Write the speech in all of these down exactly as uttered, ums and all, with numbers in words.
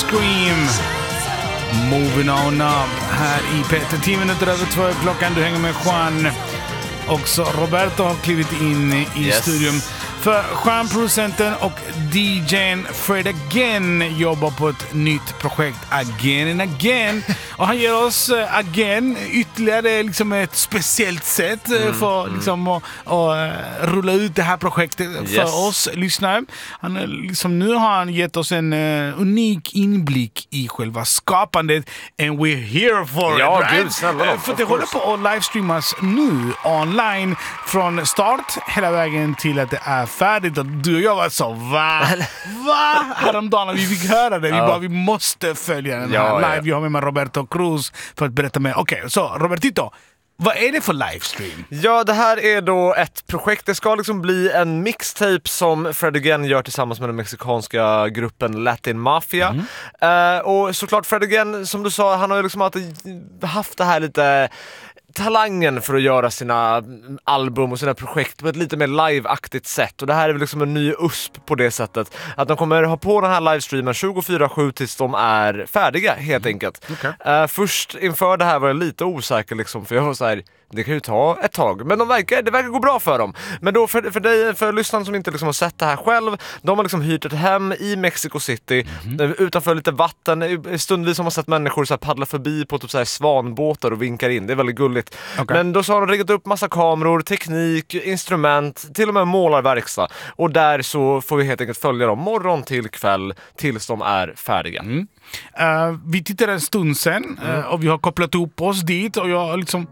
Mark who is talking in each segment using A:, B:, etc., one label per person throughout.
A: Livestream. Moving on up här i Peter. tio minuter över två klockan. Du hänger med Juan. Också Roberto har klivit in i yes. studion. För Juan, producenten och D J:n Fred Again jobbar på ett nytt projekt Again and Again. Och han ger oss uh, Again ytterligare liksom ett speciellt sätt uh, för mm, liksom, att uh, rulla ut det här projektet yes. för oss lyssnare. Han, uh, liksom, nu har han gett oss en uh, unik inblick i själva skapandet. And we're here for
B: ja,
A: it, right?
B: Gud, snälla,
A: uh, För det håller på att livestreamas nu online från start hela vägen till att det är färdigt. Och du och jag var så, va? Va? Häromdagen vi fick höra det. Vi ja. bara, vi måste följa den här ja, live. Ja. Vi har med mig Roberto Cruz för att berätta mer. Okej, okay, så Robertito, vad är det för livestream?
B: Ja, det här är då ett projekt. Det ska liksom bli en mixtape som Fred Again gör tillsammans med den mexikanska gruppen Latin Mafia. Mm. Uh, och såklart Fred Again, som du sa, han har ju liksom alltid haft det här lite talangen för att göra sina album och sina projekt på ett lite mer live-aktigt sätt. Och det här är väl liksom en ny U S P på det sättet. Att de kommer ha på den här livestreamen tjugofyra sju tills de är färdiga, helt enkelt. Okay. Uh, först inför det här var jag lite osäker liksom, för jag var så här, det kan ju ta ett tag. Men de verkar, det verkar gå bra för dem. Men då för, för dig, för lyssnarna som inte liksom har sett det här själv, de har liksom hyrt ett hem i Mexico City, mm-hmm. utanför lite vatten. Stundvis har man sett människor så här paddla förbi på typ så här svanbåtar och vinkar in. Det är väldigt gulligt. Okay. Men då så har de riggat upp massa kameror, teknik, instrument, till och med målarverkstad. Och där så får vi helt enkelt följa dem morgon till kväll tills de är färdiga.
A: Mm. Uh, vi tittade en stund sen uh, och vi har kopplat ihop oss dit och jag liksom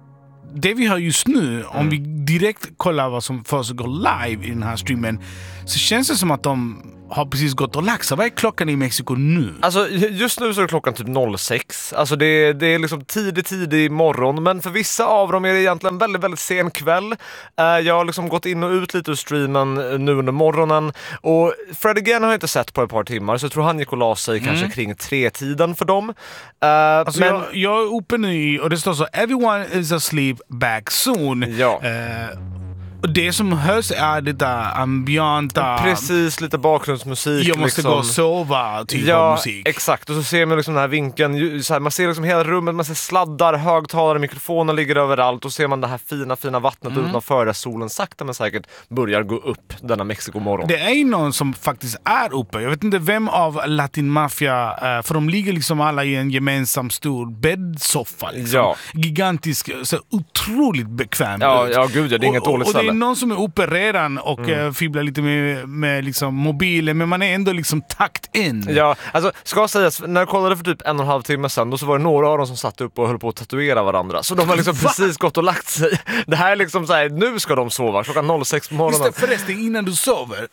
A: det vi har just nu, om mm. vi direkt kollar vad som försiggår live i den här streamen, så känns det som att de har precis gått och lagt sig. Vad är klockan i Mexiko nu?
B: Alltså just nu så är det klockan typ noll sex. Alltså det, det är liksom tidig, tidig morgon. Men för vissa av dem är det egentligen väldigt, väldigt sen kväll. Uh, jag har liksom gått in och ut lite ur streamen nu under morgonen. Och Fred Again har jag inte sett på ett par timmar. Så jag tror han gick och la sig mm. kanske kring tre tiden för dem. Uh,
A: alltså
B: men...
A: jag, jag är uppe nu och det står så: everyone is asleep back soon.
B: Ja.
A: Uh, Och det som hörs är lite ambienta...
B: Precis, lite bakgrundsmusik.
A: Jag måste
B: liksom.
A: gå och sova, typ
B: ja,
A: av musik.
B: Exakt. Och så ser man liksom den här vinkeln. Så här, man ser liksom hela rummet, man ser sladdar, högtalare, mikrofoner ligger överallt. Och ser man det här fina, fina vattnet mm. utanför där solen sakta men säkert börjar gå upp denna Mexiko-morgon.
A: Det är ju någon som faktiskt är uppe. Jag vet inte vem av Latin Mafia, för de ligger liksom alla i en gemensam stor bäddsoffa. Liksom.
B: Ja.
A: Gigantisk, så otroligt bekväm.
B: Ja, ja gud, ja, det är inget
A: och,
B: dåligt
A: och, och
B: ställe.
A: det är någon som är uppe redan och mm. fibblar lite med, med liksom mobilen, men man är ändå liksom takt in.
B: Ja, alltså ska sägas, när jag kollade för typ en och en halv timme sedan, då så var det några av dem som satt upp och höll på att tatuera varandra. Så de har liksom precis gått och lagt sig. Det här är liksom så här, nu ska de sova klockan noll sex på morgonen.
A: Just det, förresten, innan du sover.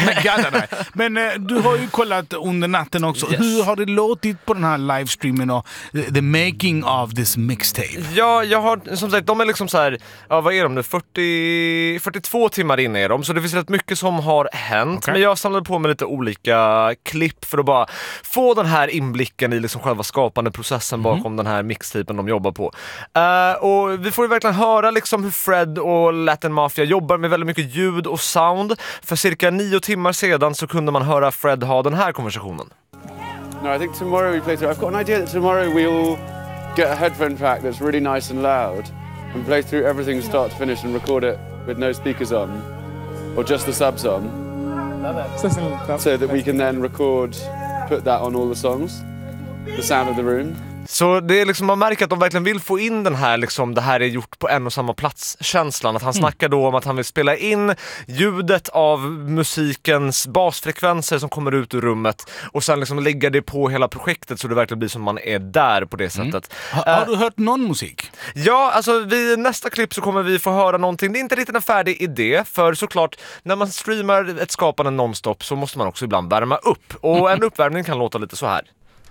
A: Men eh, du har ju kollat under natten också. Yes. Hur har det låtit på den här livestreamen och the, the making of this mixtape?
B: Ja, jag har, som sagt, de är liksom så här, ja, vad är de nu? fyrtio, fyrtiotvå timmar in är de, så det finns rätt mycket som har hänt. Okay. Men jag samlade på med lite olika klipp för att bara få den här inblicken i liksom själva skapande processen mm. bakom den här mixtapen de jobbar på. Uh, och vi får ju verkligen höra liksom hur Fred och Latin Mafia jobbar med väldigt mycket ljud och sound. För cirka nio timmar sedan så kunde man höra Fred ha den här konversationen.
C: No, I think tomorrow we play through. I've got an idea that tomorrow we'll get a headphone track that's really nice and loud and play through everything start to finish and record it with no speakers on or just the subs on. So that we can then record, put that on all the songs, the sound of the room.
B: Så det är liksom, man märker att de verkligen vill få in den här liksom, det här är gjort på en och samma plats känslan. Att han mm. snackar då om att han vill spela in ljudet av musikens basfrekvenser som kommer ut ur rummet och sen liksom lägga det på hela projektet så det verkligen blir som man är där på det sättet.
A: Mm. Ha, har du hört någon musik?
B: Ja, alltså vid nästa klipp så kommer vi få höra någonting. Det är inte riktigt en färdig idé, för såklart när man streamar ett skapande nonstop så måste man också ibland värma upp. Och en uppvärmning kan låta lite så här.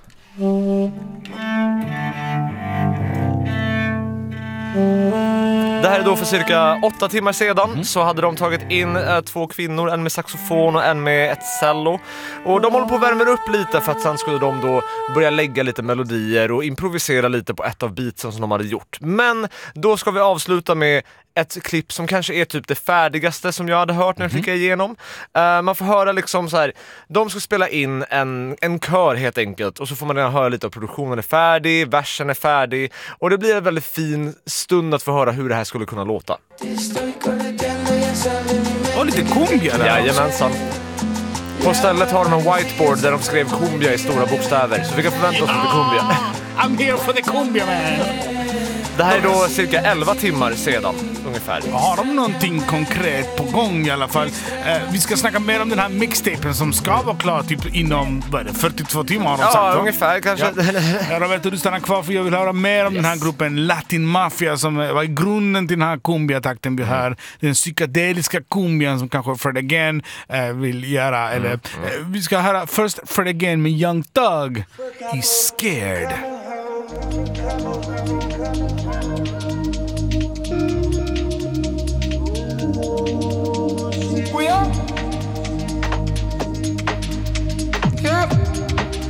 B: Det här är då för cirka åtta timmar sedan mm. så hade de tagit in äh, två kvinnor, en med saxofon och en med ett cello. Och de håller på att värma upp lite för att sen skulle de då börja lägga lite melodier och improvisera lite på ett av beatsen som de hade gjort. Men då ska vi avsluta med ett klipp som kanske är typ det färdigaste som jag hade hört när jag klickade igenom. Uh, man får höra liksom så här, de ska spela in en, en kör helt enkelt, och så får man redan höra lite av produktionen är färdig, versen är färdig, och det blir en väldigt fin stund att få höra hur det här skulle kunna låta.
A: Och lite cumbia där.
B: Jajamensan. På stället har de en whiteboard där de skrev cumbia i stora bokstäver, så vi kan förvänta oss lite cumbia.
A: I'm here for the cumbia, man.
B: Det här är då cirka elva timmar sedan ungefär.
A: Har de någonting konkret på gång i alla fall? Eh, vi ska snacka mer om den här mixtapen som ska vara klar typ inom vad är det, fyrtiotvå timmar har de sagt.
B: Ja, ungefär kanske.
A: Ja. Roberto, du stannar kvar för jag vill höra mer om yes. den här gruppen Latin Mafia som var i grunden till den här cumbia-takten vi hör. Den psykedeliska cumbian som kanske Fred Again eh, vill göra. Mm. Eller, eh, vi ska höra först Fred Again med Young Thug i Scared.